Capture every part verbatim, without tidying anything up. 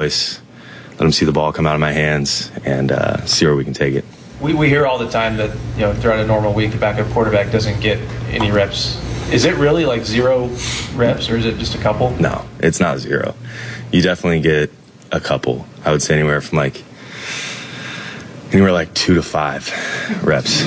voice, let them see the ball come out of my hands, and uh, see where we can take it. We we hear all the time that, you know, throughout a normal week, the backup quarterback doesn't get any reps. Is it really like zero reps, or is it just a couple? No, it's not zero. You definitely get a couple. I would say anywhere from like anywhere like two to five reps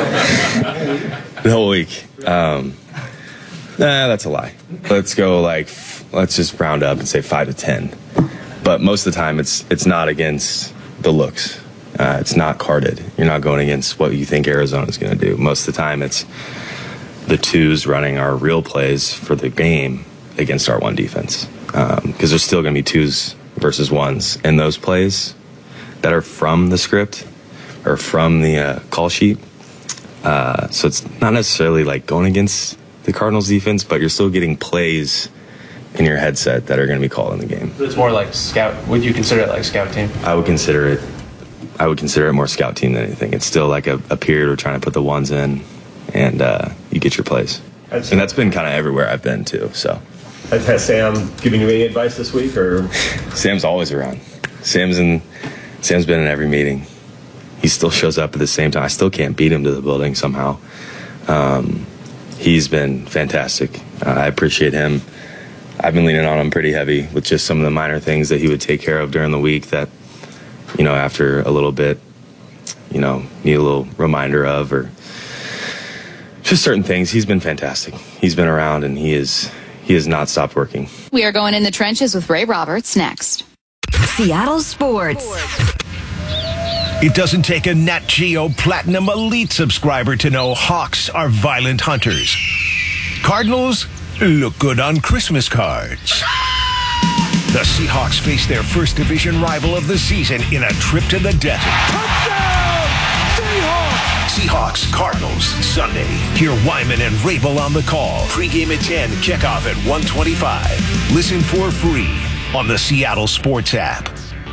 the whole week. Um, nah, that's a lie. Let's go like let's just round up and say five to ten. But most of the time, it's it's not against the looks. Uh, it's not carded. You're not going against what you think Arizona's going to do. Most of the time, it's the twos running our real plays for the game against our one defense. Because um, there's still going to be twos versus ones in those plays that are from the script or from the uh, call sheet. Uh, so it's not necessarily like going against the Cardinals defense, but you're still getting plays in your headset that are going to be called in the game. It's more like scout. Would you consider it like scout team? I would consider it. I would consider it more scout team than anything. It's still like a, a period we're trying to put the ones in, and uh, you get your plays. And that's been kind of everywhere I've been too. So, has Sam given you any advice this week, or? Sam's always around. Sam's in. Sam's been in every meeting. He still shows up at the same time. I still can't beat him to the building somehow. Um, he's been fantastic. Uh, I appreciate him. I've been leaning on him pretty heavy with just some of the minor things that he would take care of during the week that, you know, after a little bit, you know, need a little reminder of, or just certain things. He's been fantastic. He's been around, and he is he has not stopped working. We are going in the trenches with Ray Roberts next. Seattle Sports. It doesn't take a Nat Geo Platinum Elite subscriber to know Hawks are violent hunters. Cardinals look good on Christmas cards. The Seahawks face their first division rival of the season in a trip to the desert. Touchdown, Seahawks! Seahawks, Cardinals, Sunday. Hear Wyman and Rabel on the call. Pre-game at ten, kickoff at one twenty-five. Listen for free on the Seattle Sports app.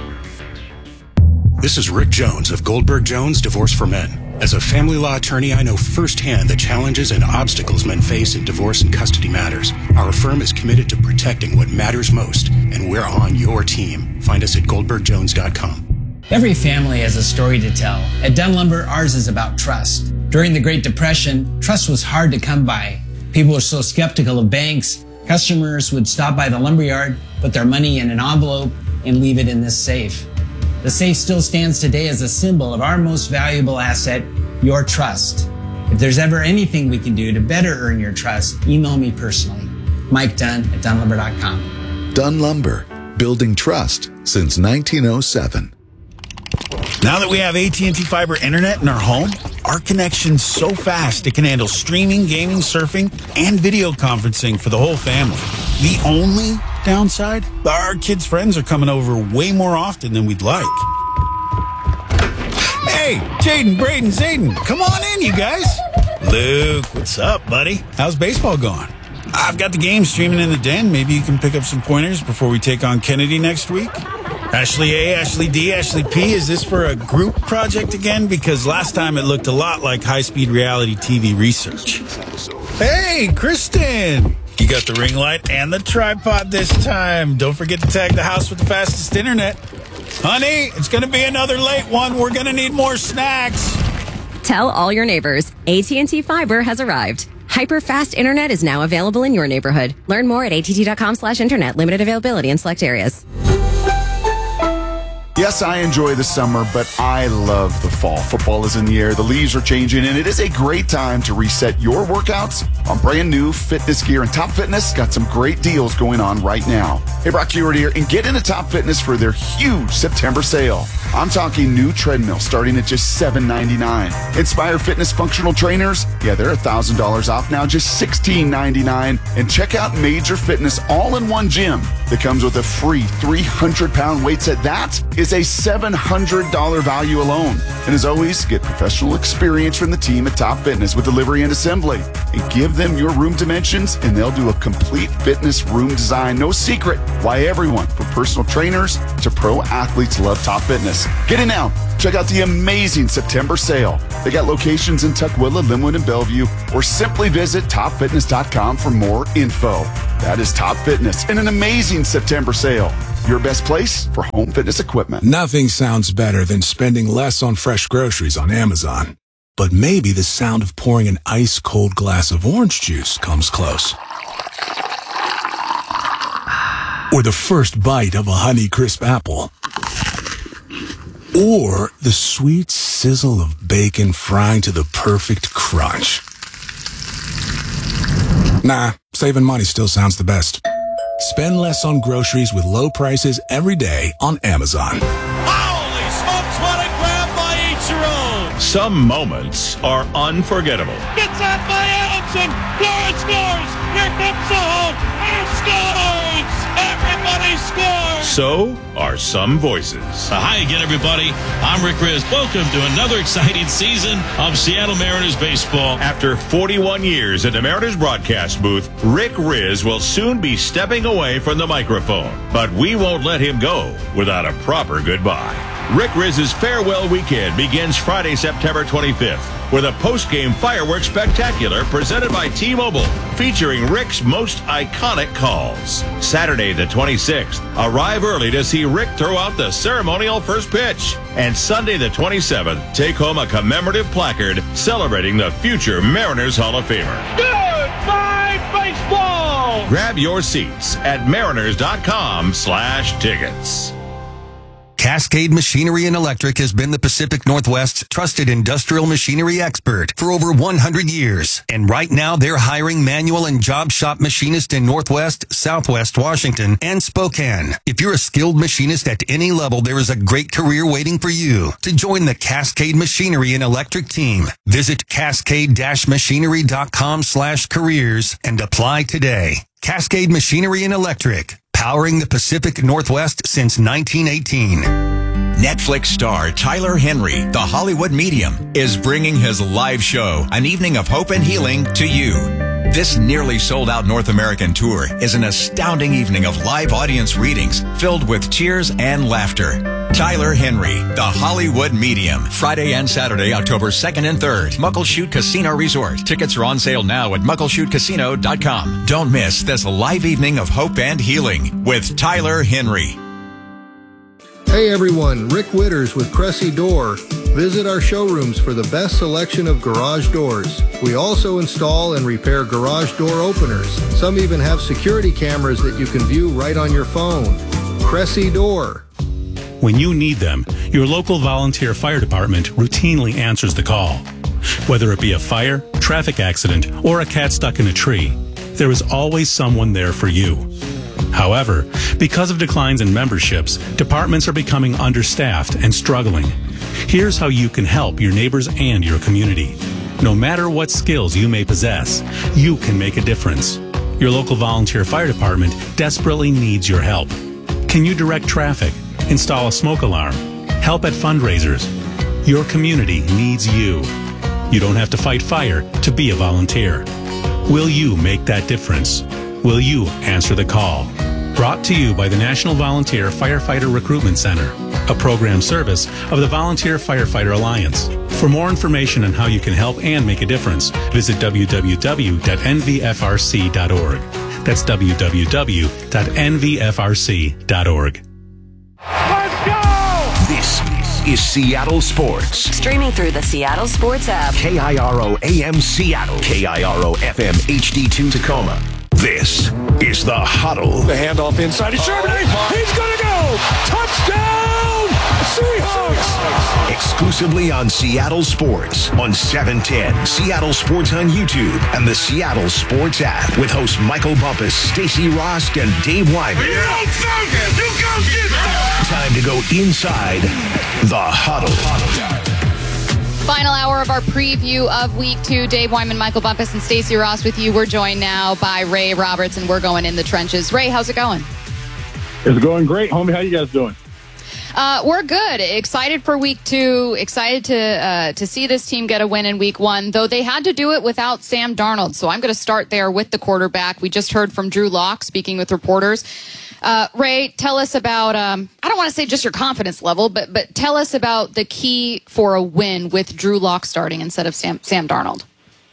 This is Rick Jones of Goldberg Jones Divorce for Men. As a family law attorney, I know firsthand the challenges and obstacles men face in divorce and custody matters. Our firm is committed to protecting what matters most, and we're on your team. Find us at goldberg jones dot com. Every family has a story to tell. At Dunn Lumber, ours is about trust. During the Great Depression, trust was hard to come by. People were so skeptical of banks. Customers would stop by the lumberyard, put their money in an envelope, and leave it in this safe. The safe still stands today as a symbol of our most valuable asset, your trust. If there's ever anything we can do to better earn your trust, email me personally. Mike Dunn at dunn lumber dot com. Dunn Lumber, building trust since nineteen oh seven. Now that we have A T and T Fiber Internet in our home, our connection's so fast it can handle streaming, gaming, surfing, and video conferencing for the whole family. The only downside? Our kids' friends are coming over way more often than we'd like. Hey, Jaden, Braden, Zayden, come on in, you guys. Luke, what's up, buddy? How's baseball going? I've got the game streaming in the den. Maybe you can pick up some pointers before we take on Kennedy next week. Ashley A, Ashley D, Ashley P, is this for a group project again? Because last time it looked a lot like high-speed reality T V research. Hey, Kristen! You got the ring light and the tripod this time. Don't forget to tag the house with the fastest internet. Honey, it's going to be another late one. We're going to need more snacks. Tell all your neighbors, A T and T Fiber has arrived. Hyper-fast internet is now available in your neighborhood. Learn more at att.com slash internet. Limited availability in select areas. Yes, I enjoy the summer, but I love the fall. Football is in the air, the leaves are changing, and it is a great time to reset your workouts on brand new fitness gear. And Top Fitness got some great deals going on right now. Hey, Brock Huard here, and get into Top Fitness for their huge September sale. I'm talking new treadmill starting at just seven ninety-nine. Inspire Fitness functional trainers, yeah, they're one thousand dollars off now, just sixteen ninety-nine. And check out Major Fitness all-in-one gym that comes with a free three hundred pound weight set. That is a seven hundred dollars value alone. And as always, get professional experience from the team at Top Fitness with delivery and assembly. And give give them your room dimensions, and they'll do a complete fitness room design. No secret why everyone, from personal trainers to pro athletes, love Top Fitness. Get in now. Check out the amazing September sale. They got locations in Tukwila, Linwood, and Bellevue, or simply visit top fitness dot com for more info. That is Top Fitness and an amazing September sale. Your best place for home fitness equipment. Nothing sounds better than spending less on fresh groceries on Amazon. But maybe the sound of pouring an ice-cold glass of orange juice comes close. Or the first bite of a Honeycrisp apple. Or the sweet sizzle of bacon frying to the perfect crunch. Nah, saving money still sounds the best. Spend less on groceries with low prices every day on Amazon. Holy smokes, what a grab by Ichiro! Some moments are unforgettable. Gets out by Adamson! Lawrence scores! Here comes Soho! And scores! Everybody scores! So are some voices. Uh, hi again, everybody. I'm Rick Riz. Welcome to another exciting season of Seattle Mariners baseball. After forty-one years in the Mariners broadcast booth, Rick Riz will soon be stepping away from the microphone. But we won't let him go without a proper goodbye. Rick Riz's farewell weekend begins Friday, September twenty-fifth, with a post-game fireworks spectacular presented by T-Mobile, featuring Rick's most iconic calls. Saturday, the twenty-sixth, arrive early to see Rick throw out the ceremonial first pitch. And Sunday, the twenty-seventh, take home a commemorative placard celebrating the future Mariners Hall of Famer. Goodbye, baseball! Grab your seats at mariners.com slash tickets. Cascade Machinery and Electric has been the Pacific Northwest's trusted industrial machinery expert for over one hundred years. And right now, they're hiring manual and job shop machinists in Northwest, Southwest Washington, and Spokane. If you're a skilled machinist at any level, there is a great career waiting for you. To join the Cascade Machinery and Electric team, visit cascade-machinery.com slash careers and apply today. Cascade Machinery and Electric, powering the Pacific Northwest since nineteen eighteen. Netflix star Tyler Henry, the Hollywood Medium, is bringing his live show, An Evening of Hope and Healing, to you. This nearly sold-out North American tour is an astounding evening of live audience readings filled with cheers and laughter. Tyler Henry, the Hollywood Medium, Friday and Saturday, October second and third, Muckleshoot Casino Resort. Tickets are on sale now at muckleshoot casino dot com. Don't miss this live evening of hope and healing with Tyler Henry. Hey everyone, Rick Witters with Cressy Door. Visit our showrooms for the best selection of garage doors. We also install and repair garage door openers. Some even have security cameras that you can view right on your phone. Cressy Door. When you need them, your local volunteer fire department routinely answers the call. Whether it be a fire, traffic accident, or a cat stuck in a tree, there is always someone there for you. However, because of declines in memberships, departments are becoming understaffed and struggling. Here's how you can help your neighbors and your community. No matter what skills you may possess, you can make a difference. Your local volunteer fire department desperately needs your help. Can you direct traffic, install a smoke alarm, help at fundraisers? Your community needs you. You don't have to fight fire to be a volunteer. Will you make that difference? Will you answer the call? Brought to you by the National Volunteer Firefighter Recruitment Center, a program service of the Volunteer Firefighter Alliance. For more information on how you can help and make a difference, visit w w w dot n v f r c dot org. That's w w w dot n v f r c dot org. Let's go! This is Seattle Sports. Streaming through the Seattle Sports app. K I R O A M Seattle. K I R O F M H D two Tacoma. This is The Huddle. The handoff inside. It's Sherman. Oh, he's going to go. Touchdown, Seahawks. Exclusively on Seattle Sports on seven ten. Seattle Sports on YouTube and the Seattle Sports app with hosts Michael Bumpus, Stacey Rosk, and Dave Wyman. You don't focus. You go get that. Time to go inside The Huddle. Final hour of our preview of week two. Dave Wyman, Michael Bumpus, and Stacey Ross with you. We're joined now by Ray Roberts, and we're going in the trenches. Ray, how's it going? It's going great, homie. How you guys doing? Uh, we're good. Excited for week two. Excited to uh, to see this team get a win in week one, though they had to do it without Sam Darnold. So I'm going to start there with the quarterback. We just heard from Drew Lock speaking with reporters. Uh, Ray, tell us about, um, I don't want to say just your confidence level, but but tell us about the key for a win with Drew Lock starting instead of Sam, Sam Darnold.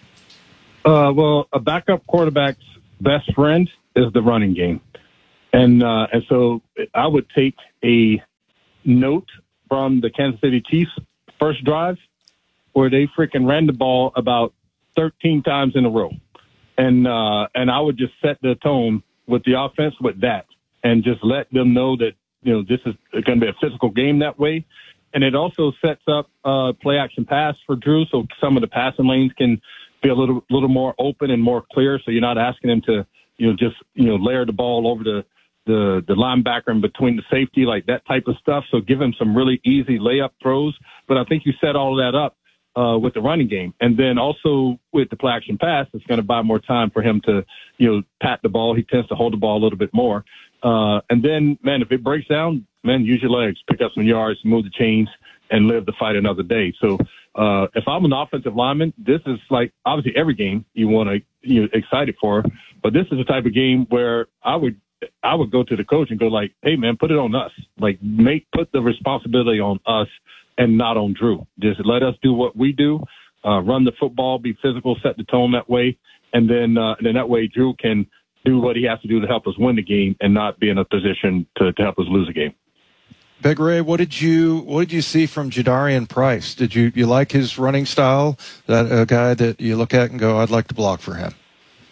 Uh, well, a backup quarterback's best friend is the running game. And uh, and so I would take a note from the Kansas City Chiefs first drive where they freaking ran the ball about thirteen times in a row. And uh, and I would just set the tone with the offense with that and just let them know that, you know, this is going to be a physical game that way. And it also sets up uh, play action pass for Drew, so some of the passing lanes can be a little little more open and more clear, so you're not asking him to, you know, just, you know, layer the ball over the the the linebacker and between the safety, like that type of stuff. So give him some really easy layup throws. But I think you set all of that up uh, with the running game. And then also with the play action pass, it's going to buy more time for him to, you know, pat the ball. He tends to hold the ball a little bit more. Uh, and then, man, if it breaks down, man, use your legs, pick up some yards, move the chains, and live to fight another day. So uh, if I'm an offensive lineman, this is like obviously every game you want to, you know, excited for. But this is the type of game where I would I would go to the coach and go like, hey, man, put it on us. Like, make put the responsibility on us and not on Drew. Just let us do what we do, uh, run the football, be physical, set the tone that way. And then, uh, and then that way Drew can do what he has to do to help us win the game and not be in a position to, to help us lose a game. Big Ray, what did you what did you see from Jadarian Price? Did you, you like his running style? That a guy that you look at and go, I'd like to block for him?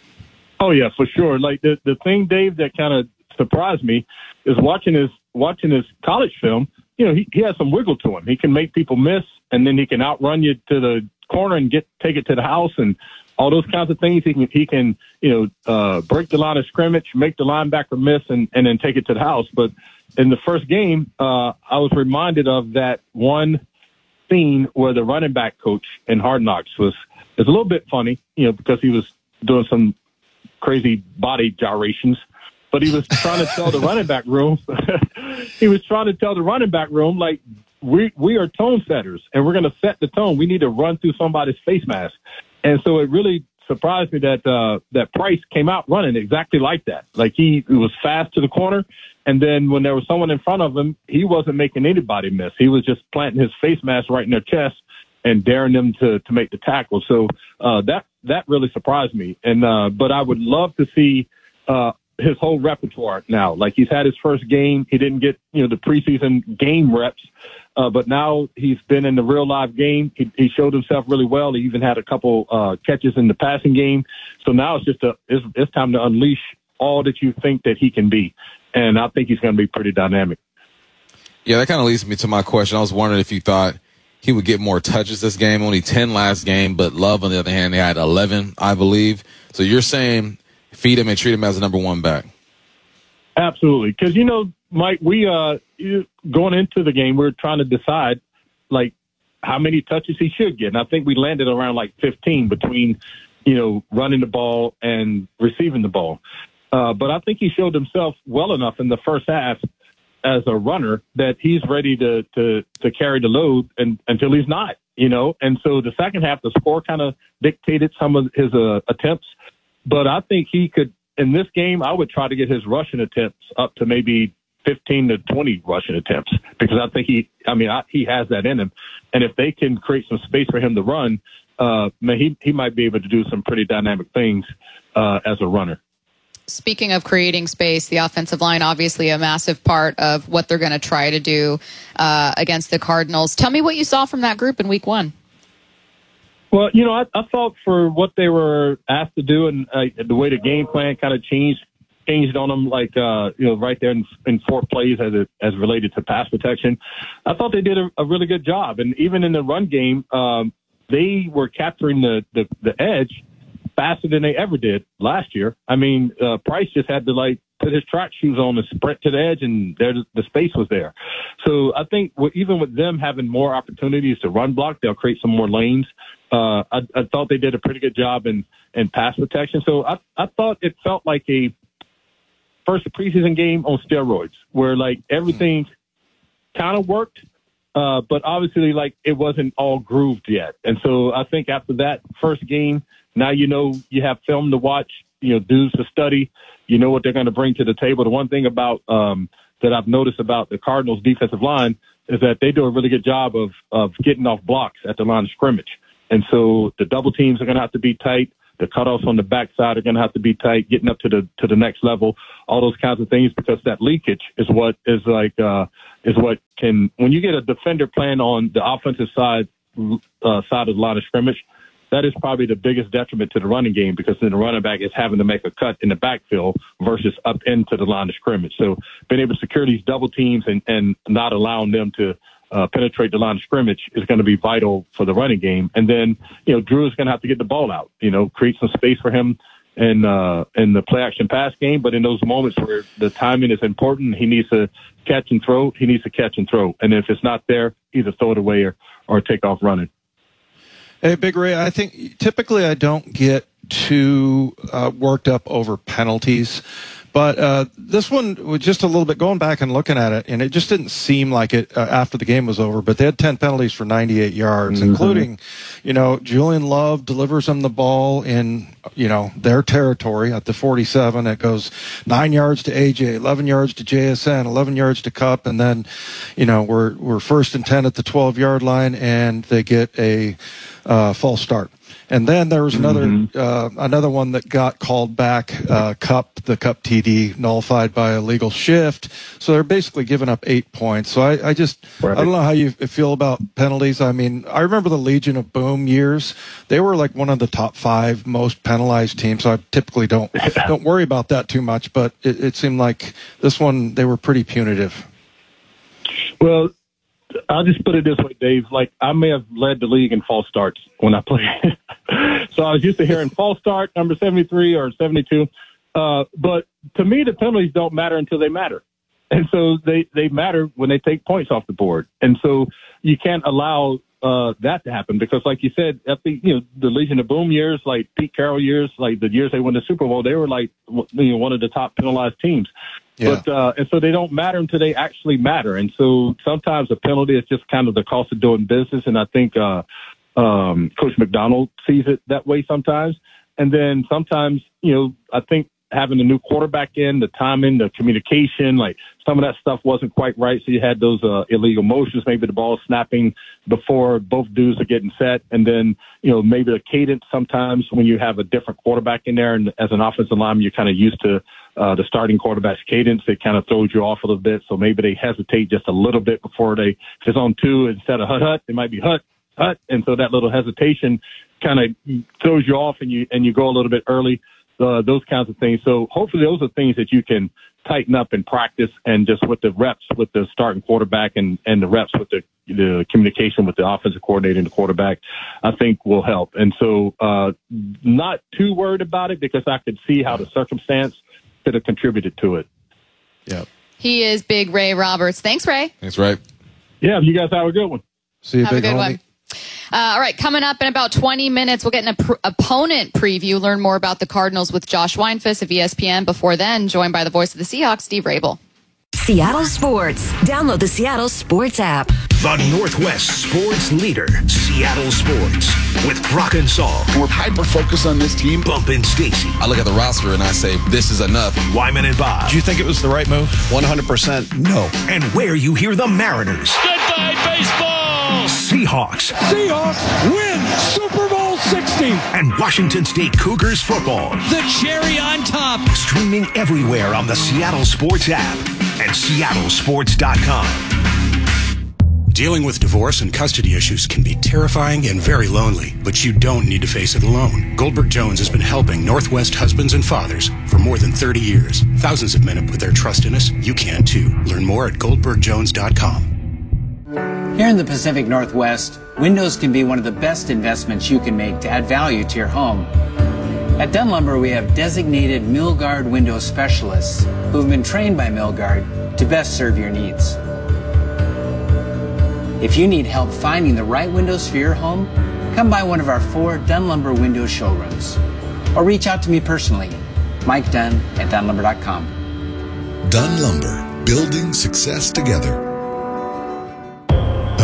Oh yeah, for sure. Like the the thing, Dave, that kind of surprised me is watching his watching his college film. You know, he, he has some wiggle to him. He can make people miss, and then he can outrun you to the corner and get take it to the house and all those kinds of things. He can he can you know uh, break the line of scrimmage, make the linebacker miss, and and then take it to the house. But in the first game, uh, I was reminded of that one scene where the running back coach in Hard Knocks was is a little bit funny, you know, because he was doing some crazy body gyrations, but he was trying to tell the running back room, he was trying to tell the running back room, like, we, we are tone setters and we're going to set the tone. We need to run through somebody's face mask. And so it really surprised me that, uh, that Price came out running exactly like that. Like he, he was fast to the corner. And then when there was someone in front of him, he wasn't making anybody miss. He was just planting his face mask right in their chest and daring them to, to make the tackle. So, uh, that, that really surprised me. And, uh, but I would love to see, uh, his whole repertoire now. Like he's had his first game. He didn't get, you know, the preseason game reps. Uh, but now he's been in the real live game. He, he showed himself really well. He even had a couple, uh, catches in the passing game. So now it's just a, it's, it's time to unleash all that you think that he can be. And I think he's going to be pretty dynamic. Yeah, that kind of leads me to my question. I was wondering if you thought he would get more touches this game. Only ten last game, but Love, on the other hand, they had eleven, I believe. So you're saying feed him and treat him as a number one back. Absolutely. Because, you know, Mike, we uh, going into the game, we we're trying to decide, like, how many touches he should get. And I think we landed around, like, fifteen between, you know, running the ball and receiving the ball. Uh, but I think he showed himself well enough in the first half as a runner that he's ready to, to, to carry the load and, until he's not, you know. And so the second half, the score kind of dictated some of his uh, attempts. But I think he could, in this game, I would try to get his rushing attempts up to maybe fifteen to twenty rushing attempts, because I think he, I mean, I, he has that in him. And if they can create some space for him to run, uh, man, he, he might be able to do some pretty dynamic things uh, as a runner. Speaking of creating space, the offensive line, obviously a massive part of what they're going to try to do uh, against the Cardinals. Tell me what you saw from that group in week one. Well, you know, I, I thought for what they were asked to do and uh, the way the game plan kind of changed changed on them, like, uh, you know, right there in, in four plays as it, as related to pass protection, I thought they did a, a really good job. And even in the run game, um, they were capturing the, the, the edge faster than they ever did last year. I mean, uh, Price just had to, like, put his track shoes on and sprint to the edge, and there the space was there. So I think w- even with them having more opportunities to run block, they'll create some more lanes. Uh, I, I thought they did a pretty good job in, in pass protection. So I, I thought it felt like a first preseason game on steroids, where, like, everything kind of worked, uh, but obviously, like, it wasn't all grooved yet. And so I think after that first game, now you know you have film to watch, you know, dudes to study. You know what they're going to bring to the table. The one thing about um, that I've noticed about the Cardinals' defensive line is that they do a really good job of of getting off blocks at the line of scrimmage. And so the double teams are going to have to be tight. The cutoffs on the backside are going to have to be tight, getting up to the to the next level, all those kinds of things, because that leakage is what is like uh, is what can, when you get a defender playing on the offensive side uh, side of the line of scrimmage, that is probably the biggest detriment to the running game, because then the running back is having to make a cut in the backfield versus up into the line of scrimmage. So being able to secure these double teams and, and not allowing them to uh, penetrate the line of scrimmage is going to be vital for the running game. And then, you know, Drew is going to have to get the ball out, you know, create some space for him in, uh, in the play action pass game. But in those moments where the timing is important, he needs to catch and throw. He needs to catch and throw. And if it's not there, either throw it away or, or take off running. Hey, Big Ray, I think typically I don't get too uh, worked up over penalties, but uh, this one was just a little bit going back and looking at it, and it just didn't seem like it uh, after the game was over, but they had ten penalties for ninety-eight yards, mm-hmm. including, you know, Julian Love delivers them the ball in, you know, their territory at the forty-seven. It goes nine yards to A J, eleven yards to J S N, eleven yards to Cup, and then, you know, we're, we're first and ten at the twelve-yard line, and they get a Uh, false start. And then there was another mm-hmm. uh, another one that got called back, uh, Cup, the Cup T D, nullified by a legal shift. So they're basically giving up eight points. So I, I just, right. I don't know how you feel about penalties. I mean, I remember the Legion of Boom years. They were like one of the top five most penalized teams. So I typically don't, don't worry about that too much, but it, it seemed like this one, they were pretty punitive. Well, I'll just put it this way, Dave. Like, I may have led the league in false starts when I played. So I was used to hearing false start, number seventy-three or seventy-two. Uh, but to me, the penalties don't matter until they matter. And so they, they matter when they take points off the board. And so you can't allow uh, that to happen, because, like you said, at the, you know, the Legion of Boom years, like Pete Carroll years, like the years they won the Super Bowl, they were like, you know, one of the top penalized teams. Yeah. But, uh, and so they don't matter until they actually matter. And so sometimes a penalty is just kind of the cost of doing business. And I think, uh, um, Coach McDonald sees it that way sometimes. And then sometimes, you know, I think having a new quarterback in, the timing, the communication, like some of that stuff wasn't quite right. So you had those, uh, illegal motions, maybe the ball snapping before both dudes are getting set. And then, you know, maybe the cadence sometimes when you have a different quarterback in there, and as an offensive lineman, you're kind of used to, Uh, the starting quarterback's cadence, it kind of throws you off a little bit. So maybe they hesitate just a little bit before they, if it's on two instead of hut, hut, it might be hut, hut. And so that little hesitation kind of throws you off, and you, and you go a little bit early, uh, those kinds of things. So hopefully those are things that you can tighten up in practice, and just with the reps with the starting quarterback and, and the reps with the, the communication with the offensive coordinator and the quarterback, I think will help. And so, uh, not too worried about it, because I could see how the circumstance could have contributed to it. Yeah. He is Big Ray Roberts. Thanks, Ray. Thanks, Ray. Yeah, you guys have a good one. See you, have big a good homie. one. Uh, all right, coming up in about twenty minutes, we'll get an op- opponent preview, learn more about the Cardinals with Josh Weinfuss of E S P N. Before then, joined by the voice of the Seahawks, Steve Rabel. Seattle Sports. Download the Seattle Sports app. The Northwest sports leader, Seattle Sports, with Brock and Saul. We're hyper-focused on this team. Bump and Stacy. I look at the roster and I say, this is enough. Wyman and Bob. Did you think it was the right move? one hundred percent no. And where you hear the Mariners. Goodbye, baseball! Seahawks. Seahawks win Super Bowl sixty. And Washington State Cougars football. The cherry on top. Streaming everywhere on the Seattle Sports app and seattle sports dot com. Dealing with divorce and custody issues can be terrifying and very lonely, but you don't need to face it alone. Goldberg Jones has been helping Northwest husbands and fathers for more than thirty years. Thousands of men have put their trust in us. You can too. Learn more at goldberg jones dot com. Here in the Pacific Northwest, windows can be one of the best investments you can make to add value to your home. At Dunn Lumber, we have designated Milgard window specialists who have been trained by Milgard to best serve your needs. If you need help finding the right windows for your home, come by one of our four Dunn Lumber window showrooms. Or reach out to me personally, Mike Dunn at dunn lumber dot com. Dunn Lumber, building success together.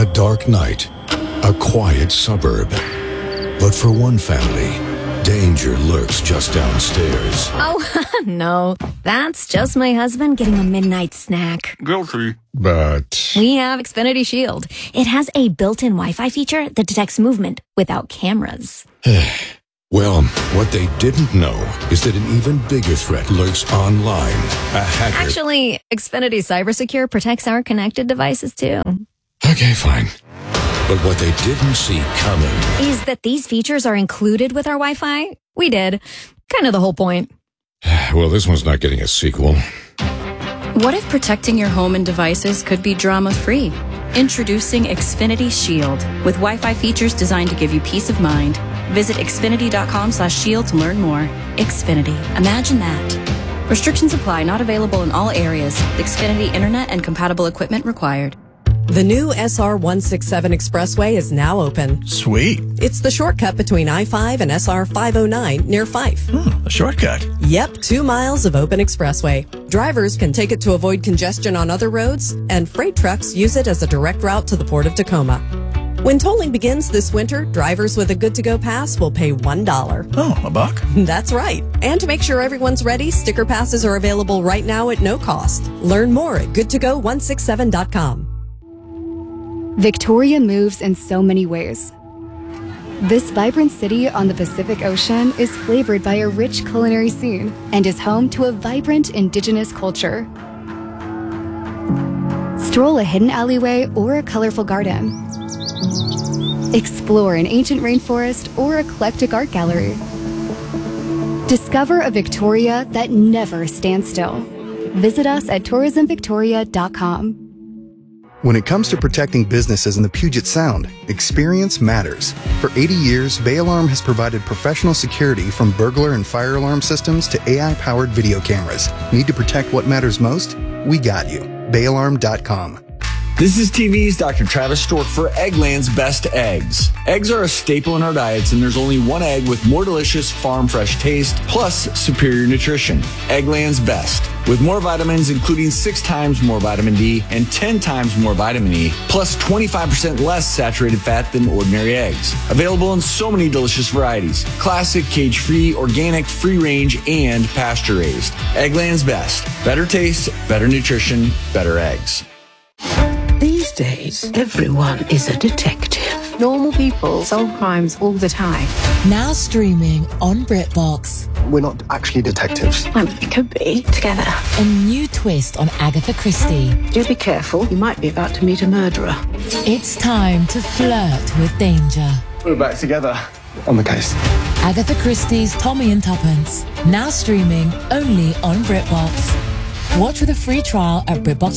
A dark night, a quiet suburb. But for one family, danger lurks just downstairs. Oh, no. That's just my husband getting a midnight snack. Guilty. But We have Xfinity Shield. It has a built-in Wi-Fi feature that detects movement without cameras. well, what they didn't know is that an even bigger threat lurks online. A hacker. Actually, Xfinity Cybersecure protects our connected devices too. Okay, fine. But what they didn't see coming Is that these features are included with our Wi-Fi? We did. Kind of the whole point. Well, this one's not getting a sequel. What if protecting your home and devices could be drama-free? Introducing Xfinity Shield with Wi-Fi features designed to give you peace of mind. Visit xfinity.com slash shield to learn more. Xfinity. Imagine that. Restrictions apply. Not available in all areas. Xfinity Internet and compatible equipment required. The new S R one sixty-seven Expressway is now open. Sweet. It's the shortcut between I five and S R five oh nine near Fife. A shortcut. Yep, two miles of open expressway. Drivers can take it to avoid congestion on other roads, and freight trucks use it as a direct route to the Port of Tacoma. When tolling begins this winter, drivers with a good-to-go pass will pay one dollar. Oh, a buck? That's right. And to make sure everyone's ready, sticker passes are available right now at no cost. Learn more at good to go one sixty-seven dot com. Victoria moves in so many ways. This vibrant city on the Pacific Ocean is flavored by a rich culinary scene and is home to a vibrant indigenous culture. Stroll a hidden alleyway or a colorful garden. Explore an ancient rainforest or eclectic art gallery. Discover a Victoria that never stands still. Visit us at tourism victoria dot com. When it comes to protecting businesses in the Puget Sound, experience matters. For eighty years, Bay Alarm has provided professional security from burglar and fire alarm systems to A I-powered video cameras. Need to protect what matters most? We got you. bay alarm dot com. This is T V's Doctor Travis Stork for Eggland's Best Eggs. Eggs are a staple in our diets, and there's only one egg with more delicious farm fresh taste, plus superior nutrition. Eggland's Best. With more vitamins, including six times more vitamin D and ten times more vitamin E, plus twenty-five percent less saturated fat than ordinary eggs. Available in so many delicious varieties. Classic, cage-free, organic, free-range, and pasture-raised. Eggland's Best. Better taste, better nutrition, better eggs. These days, everyone is a detective. Normal people solve crimes all the time. Now streaming on BritBox. We're not actually detectives. Well, we could be together. A new twist on Agatha Christie. Do be careful. You might be about to meet a murderer. It's time to flirt with danger. We're back together on the case. Agatha Christie's Tommy and Tuppence. Now streaming only on BritBox. Watch with a free trial at BritBox.